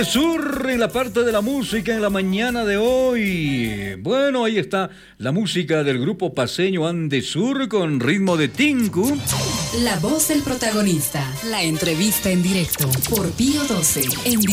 Andesur en la parte de la música en la mañana de hoy. Bueno, ahí está la música del grupo paceño Andesur con ritmo de tinku. La voz del protagonista, la entrevista en directo por Pío 12 en